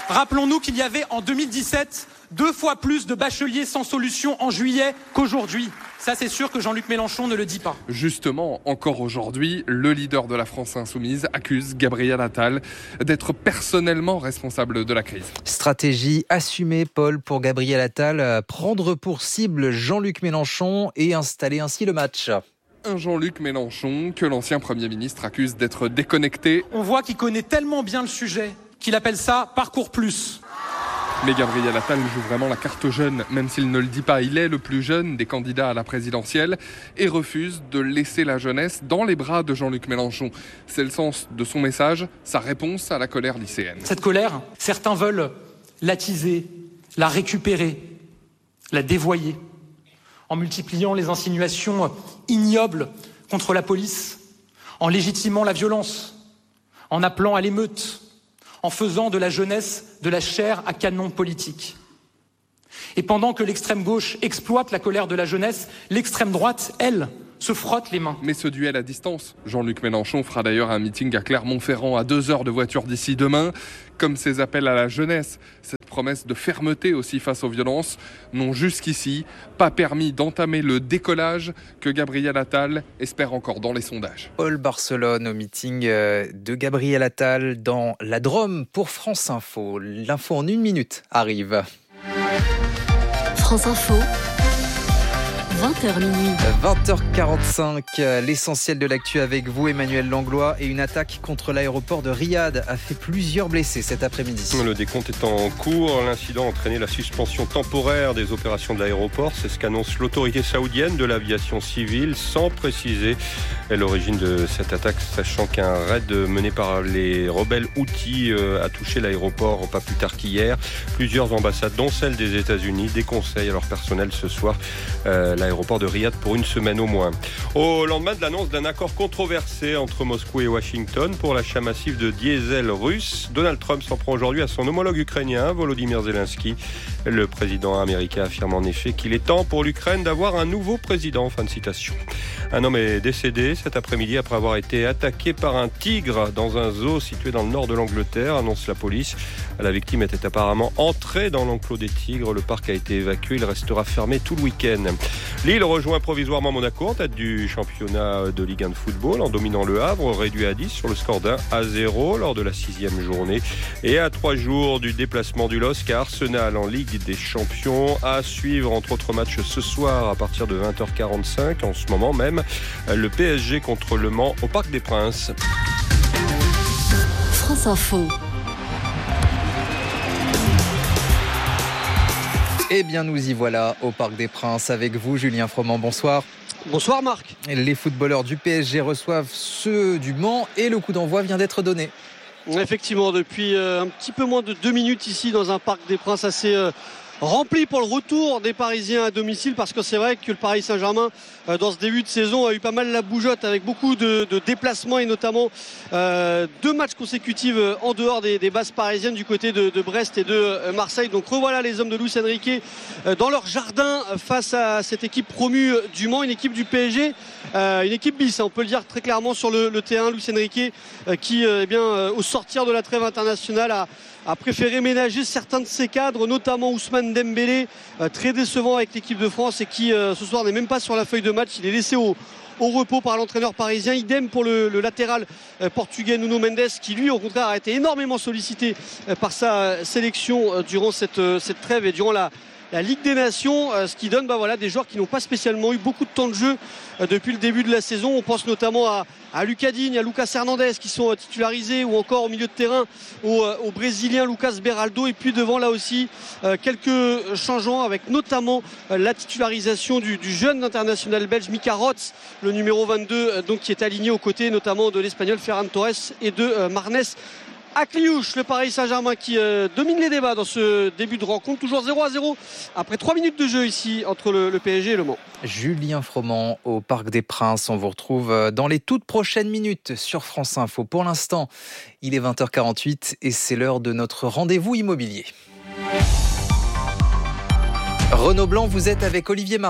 Rappelons-nous qu'il y avait en deux mille dix-sept deux fois plus de bacheliers sans solution en juillet qu'aujourd'hui. Ça, c'est sûr que Jean-Luc Mélenchon ne le dit pas. Justement, encore aujourd'hui, le leader de la France Insoumise accuse Gabriel Attal d'être personnellement responsable de la crise. Stratégie assumée, Paul, pour Gabriel Attal, prendre pour cible Jean-Luc Mélenchon et installer ainsi le match. Un Jean-Luc Mélenchon que l'ancien Premier ministre accuse d'être déconnecté. On voit qu'il connaît tellement bien le sujet qu'il appelle ça « Parcours Plus ». Mais Gabriel Attal joue vraiment la carte jeune, même s'il ne le dit pas. Il est le plus jeune des candidats à la présidentielle et refuse de laisser la jeunesse dans les bras de Jean-Luc Mélenchon. C'est le sens de son message, sa réponse à la colère lycéenne. Cette colère, certains veulent l'attiser, la récupérer, la dévoyer, en multipliant les insinuations ignobles contre la police, en légitimant la violence, en appelant à l'émeute, en faisant de la jeunesse de la chair à canon politique. Et pendant que l'extrême gauche exploite la colère de la jeunesse, l'extrême droite, elle, se frotte les mains. Mais ce duel à distance, Jean-Luc Mélenchon fera d'ailleurs un meeting à Clermont-Ferrand à deux heures de voiture d'ici demain. Comme ses appels à la jeunesse, cette promesse de fermeté aussi face aux violences n'ont jusqu'ici pas permis d'entamer le décollage que Gabriel Attal espère encore dans les sondages. Paul Barcelone au meeting de Gabriel Attal dans la Drôme pour France Info. L'info en une minute arrive. France Info. vingt heures minuit. vingt heures quarante-cinq, l'essentiel de l'actu avec vous, Emmanuel Langlois. Et une attaque contre l'aéroport de Riyad a fait plusieurs blessés cet après-midi. Le décompte est en cours. L'incident a entraîné la suspension temporaire des opérations de l'aéroport. C'est ce qu'annonce l'autorité saoudienne de l'aviation civile, sans préciser l'origine de cette attaque, sachant qu'un raid mené par les rebelles Houthis a touché l'aéroport pas plus tard qu'hier. Plusieurs ambassades, dont celle des États-Unis, déconseillent à leur personnel ce soir euh, l'aéroport de Riyad pour une semaine au moins. Au lendemain de l'annonce d'un accord controversé entre Moscou et Washington pour l'achat massif de diesel russe, Donald Trump s'en prend aujourd'hui à son homologue ukrainien, Volodymyr Zelensky. Le président américain affirme en effet qu'il est temps pour l'Ukraine d'avoir un nouveau président. Fin de citation. Un homme est décédé cet après-midi après avoir été attaqué par un tigre dans un zoo situé dans le nord de l'Angleterre, annonce la police. La victime était apparemment entrée dans l'enclos des tigres. Le parc a été évacué. Il restera fermé tout le week-end. Lille rejoint provisoirement Monaco en tête du championnat de Ligue un de football en dominant le Havre, réduit à dix sur le score d'un à zéro lors de la sixième journée. Et à trois jours du déplacement du L O S K à Arsenal en Ligue des Champions, à suivre entre autres matchs ce soir à partir de vingt heures quarante-cinq, en ce moment même, le P S G contre Le Mans au Parc des Princes. France Info. Eh bien, nous y voilà au Parc des Princes avec vous, Julien Froment. Bonsoir. Bonsoir Marc. Les footballeurs du P S G reçoivent ceux du Mans et le coup d'envoi vient d'être donné. Effectivement, depuis euh, un petit peu moins de deux minutes ici dans un Parc des Princes assez euh, rempli pour le retour des Parisiens à domicile, parce que c'est vrai que le Paris Saint-Germain euh, dans ce début de saison a eu pas mal la bougeotte avec beaucoup de, de déplacements et notamment euh, deux matchs consécutifs en dehors des, des bases parisiennes du côté de, de Brest et de euh, Marseille. Donc revoilà les hommes de Luis Enrique euh, dans leur jardin face à cette équipe promue du Mans, une équipe du P S G, euh, une équipe bis, hein, on peut le dire très clairement sur le, le terrain. Luis Enrique euh, qui euh, eh bien, euh, au sortir de la trêve internationale a a préféré ménager certains de ses cadres, notamment Ousmane Dembélé, euh, très décevant avec l'équipe de France et qui euh, ce soir n'est même pas sur la feuille de match. Il est laissé au, au repos par l'entraîneur parisien. Idem pour le, le latéral euh, portugais Nuno Mendes, qui lui au contraire a été énormément sollicité euh, par sa euh, sélection euh, durant cette, euh, cette trêve et durant la la Ligue des Nations, euh, ce qui donne bah, voilà, des joueurs qui n'ont pas spécialement eu beaucoup de temps de jeu euh, depuis le début de la saison. On pense notamment à, à Lucas Digne, à Lucas Hernandez qui sont euh, titularisés, ou encore au milieu de terrain au, euh, au Brésilien Lucas Beraldo, et puis devant là aussi euh, quelques changements avec notamment euh, la titularisation du, du jeune international belge Mika Rots, le numéro vingt-deux, euh, donc, qui est aligné aux côtés notamment de l'Espagnol Ferran Torres et de euh, Marnès Akliouche. Le Paris Saint-Germain qui euh, domine les débats dans ce début de rencontre, toujours zéro à zéro après trois minutes de jeu ici entre le, le P S G et le Mans. Julien Froment au Parc des Princes, on vous retrouve dans les toutes prochaines minutes sur France Info. Pour l'instant, il est vingt heures quarante-huit et c'est l'heure de notre rendez-vous immobilier. Renaud Blanc, vous êtes avec Olivier Marin.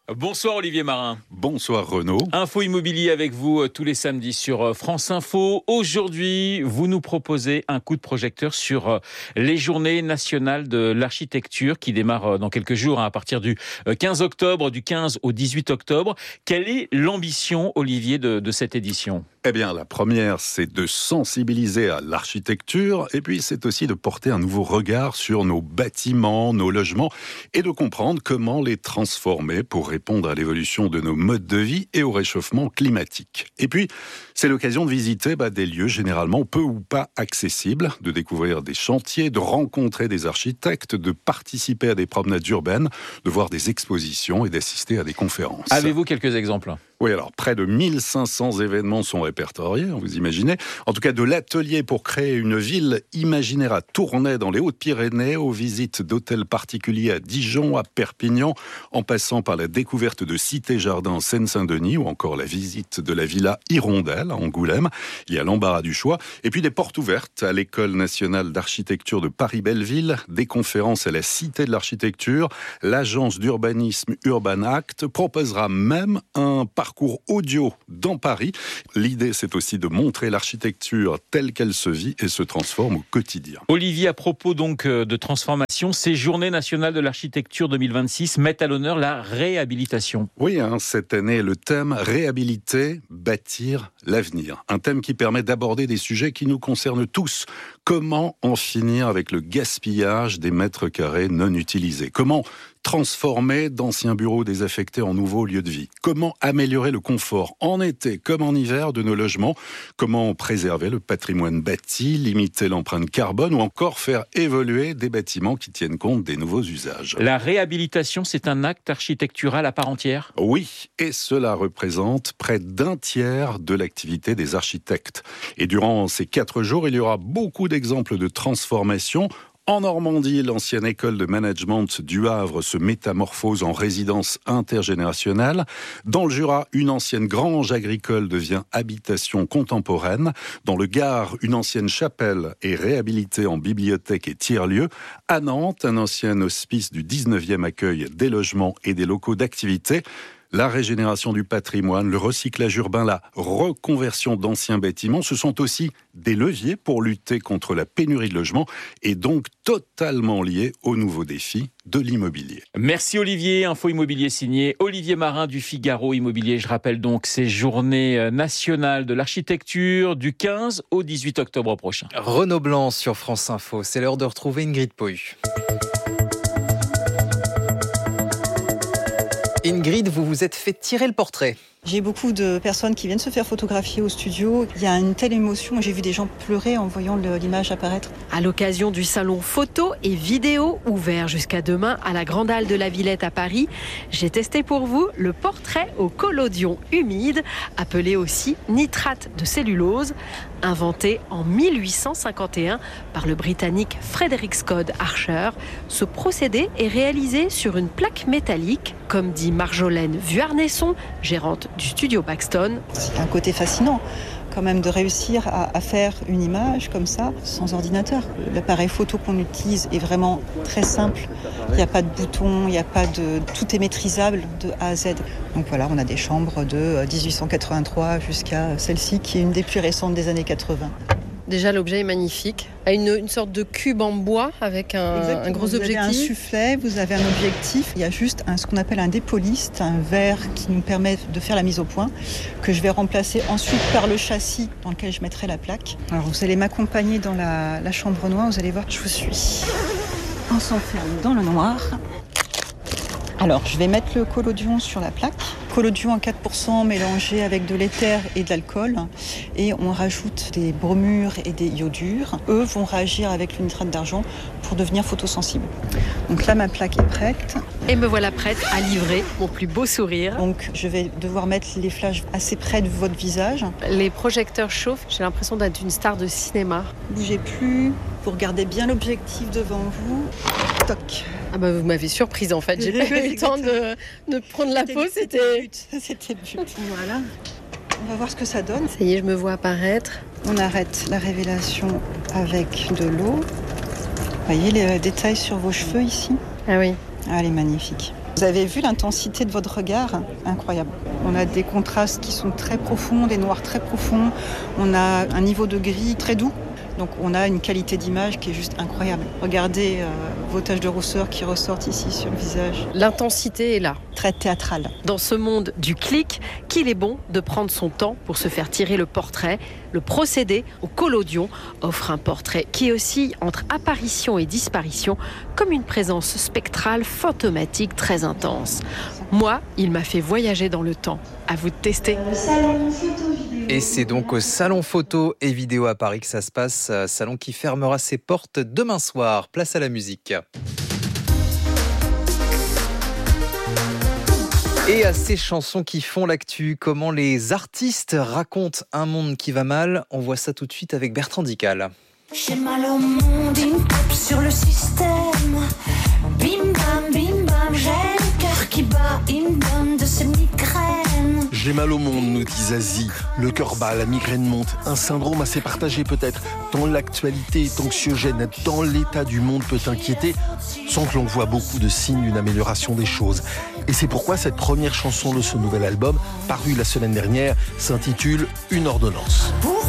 Bonsoir Olivier Marin. Bonsoir Renaud. Info Immobilier avec vous tous les samedis sur France Info. Aujourd'hui, vous nous proposez un coup de projecteur sur les journées nationales de l'architecture qui démarrent dans quelques jours, à partir du quinze octobre, du quinze au dix-huit octobre. Quelle est l'ambition, Olivier, de, de cette édition ? Eh bien, la première, c'est de sensibiliser à l'architecture, et puis c'est aussi de porter un nouveau regard sur nos bâtiments, nos logements, et de comprendre comment les transformer pour répondre à l'évolution de nos modes de vie et au réchauffement climatique. Et puis, c'est l'occasion de visiter bah, des lieux généralement peu ou pas accessibles, de découvrir des chantiers, de rencontrer des architectes, de participer à des promenades urbaines, de voir des expositions et d'assister à des conférences. Avez-vous quelques exemples ? Oui, alors près de mille cinq cents événements sont répertoriés, vous imaginez. En tout cas, de l'atelier pour créer une ville imaginaire à Tournai dans les Hautes-Pyrénées, aux visites d'hôtels particuliers à Dijon, à Perpignan, en passant par la découverte de cités-jardins en Seine-Saint-Denis ou encore la visite de la villa Hirondelle à Angoulême. Il y a l'embarras du choix. Et puis des portes ouvertes à l'École nationale d'architecture de Paris-Belleville, des conférences à la Cité de l'architecture. L'agence d'urbanisme Urban Act proposera même un parcours audio dans Paris. L'idée, c'est aussi de montrer l'architecture telle qu'elle se vit et se transforme au quotidien. Olivier, à propos donc de transformation, ces Journées nationales de l'architecture deux mille vingt-six mettent à l'honneur la réhabilitation. Oui, hein, cette année, le thème « Réhabiliter, bâtir l'avenir ». Un thème qui permet d'aborder des sujets qui nous concernent tous. Comment en finir avec le gaspillage des mètres carrés non utilisés ? Comment transformer d'anciens bureaux désaffectés en nouveaux lieux de vie? Comment améliorer le confort en été comme en hiver de nos logements? Comment préserver le patrimoine bâti, limiter l'empreinte carbone ou encore faire évoluer des bâtiments qui tiennent compte des nouveaux usages? La réhabilitation, c'est un acte architectural à part entière ? Oui, et cela représente près d'un tiers de l'activité des architectes. Et durant ces quatre jours, il y aura beaucoup d'exemples de transformation. En Normandie, l'ancienne école de management du Havre se métamorphose en résidence intergénérationnelle. Dans le Jura, une ancienne grange agricole devient habitation contemporaine. Dans le Gard, une ancienne chapelle est réhabilitée en bibliothèque et tiers-lieu. À Nantes, un ancien hospice du dix-neuvième accueille des logements et des locaux d'activité. La régénération du patrimoine, le recyclage urbain, la reconversion d'anciens bâtiments, ce sont aussi des leviers pour lutter contre la pénurie de logements et donc totalement liés aux nouveaux défis de l'immobilier. Merci Olivier. Info Immobilier signé Olivier Marin du Figaro Immobilier. Je rappelle donc ces Journées nationales de l'architecture du quinze au dix-huit octobre prochain. Renaud Blanc sur France Info. C'est l'heure de retrouver Ingrid Pohu. Ingrid, vous vous êtes fait tirer le portrait. J'ai beaucoup de personnes qui viennent se faire photographier au studio. Il y a une telle émotion. J'ai vu des gens pleurer en voyant le, l'image apparaître. À l'occasion du salon photo et vidéo ouvert jusqu'à demain à la Grande Halle de la Villette à Paris, j'ai testé pour vous le portrait au collodion humide, appelé aussi nitrate de cellulose, inventé en mille huit cent cinquante et un par le Britannique Frederick Scott Archer. Ce procédé est réalisé sur une plaque métallique, comme dit Marjolaine Vuarnesson, gérante du studio Paxton. C'est un côté fascinant quand même de réussir à, à faire une image comme ça sans ordinateur. L'appareil photo qu'on utilise est vraiment très simple. Il n'y a pas de bouton, il n'y a pas de... tout est maîtrisable de A à Z. Donc voilà, on a des chambres de dix-huit cent quatre-vingt-trois jusqu'à celle-ci qui est une des plus récentes des années quatre-vingts. Déjà, l'objet est magnifique. Une, une sorte de cube en bois avec un, un gros vous objectif. Vous avez un soufflet, vous avez un objectif. Il y a juste un, ce qu'on appelle un dépoliste, un verre qui nous permet de faire la mise au point, que je vais remplacer ensuite par le châssis dans lequel je mettrai la plaque. Alors, vous allez m'accompagner dans la, la chambre noire. Vous allez voir, je vous suis. On s'enferme dans le noir. Alors, je vais mettre le collodion sur la plaque. Collodion à quatre pour cent mélangé avec de l'éther et de l'alcool. Et on rajoute des bromures et des iodures. Eux vont réagir avec le nitrate d'argent pour devenir photosensibles. Donc là, ma plaque est prête. Et me voilà prête à livrer mon plus beau sourire. Donc, je vais devoir mettre les flashs assez près de votre visage. Les projecteurs chauffent. J'ai l'impression d'être une star de cinéma. Bougez plus. Vous regardez bien l'objectif devant vous. Toc. Ah bah vous m'avez surprise en fait. J'ai pas eu le temps de, de prendre la pause. C'était le but. C'était le but. Voilà. On va voir ce que ça donne. Ça y est, je me vois apparaître. On arrête la révélation avec de l'eau. Vous voyez les détails sur vos cheveux ici ? Ah oui. Ah, elle est magnifique. Vous avez vu l'intensité de votre regard ? Incroyable. On a des contrastes qui sont très profonds, des noirs très profonds. On a un niveau de gris très doux. Donc on a une qualité d'image qui est juste incroyable. Regardez euh, vos taches de rousseur qui ressortent ici sur le visage. L'intensité est là. Très théâtrale. Dans ce monde du clic, qu'il est bon de prendre son temps pour se faire tirer le portrait. Le procédé au collodion offre un portrait qui oscille entre apparition et disparition, comme une présence spectrale fantomatique très intense. Moi, il m'a fait voyager dans le temps. À vous de tester. Et c'est donc au Salon Photo et Vidéo à Paris que ça se passe, salon qui fermera ses portes demain soir. Place à la musique. Et à ces chansons qui font l'actu, comment les artistes racontent un monde qui va mal, on voit ça tout de suite avec Bertrand Dical. J'ai mal au monde, une tape sur le système. Bim bam, bim bam, j'ai le cœur qui bat, il me donne de ces migraines. J'ai mal au monde, nous dit Zazie. Le cœur bat, la migraine monte. Un syndrome assez partagé peut-être. Tant l'actualité est anxiogène, tant l'état du monde peut inquiéter, sans que l'on voit beaucoup de signes d'une amélioration des choses. Et c'est pourquoi cette première chanson de ce nouvel album, paru la semaine dernière, s'intitule « Une ordonnance ».